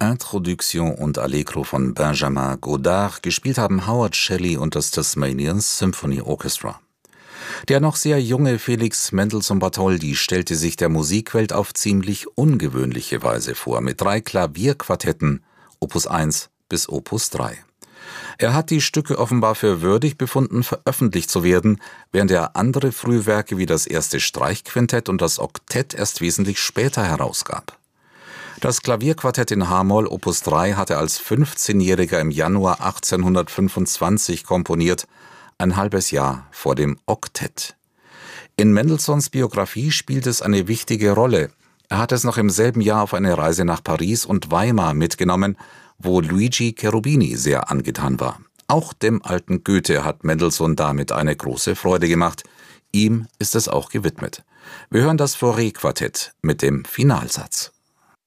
Introduction und Allegro von Benjamin Godard, gespielt haben Howard Shelley und das Tasmanian Symphony Orchestra. Der noch sehr junge Felix Mendelssohn Bartholdy stellte sich der Musikwelt auf ziemlich ungewöhnliche Weise vor, mit 3 Klavierquartetten, Opus 1 bis Opus 3. Er hat die Stücke offenbar für würdig befunden, veröffentlicht zu werden, während er andere Frühwerke wie das erste Streichquintett und das Oktett erst wesentlich später herausgab. Das Klavierquartett in h-Moll Opus 3 hat er als 15-Jähriger im Januar 1825 komponiert, ein halbes Jahr vor dem Oktett. In Mendelssohns Biografie spielt es eine wichtige Rolle. Er hat es noch im selben Jahr auf eine Reise nach Paris und Weimar mitgenommen, wo Luigi Cherubini sehr angetan war. Auch dem alten Goethe hat Mendelssohn damit eine große Freude gemacht. Ihm ist es auch gewidmet. Wir hören das Fauré-Quartett mit dem Finalsatz.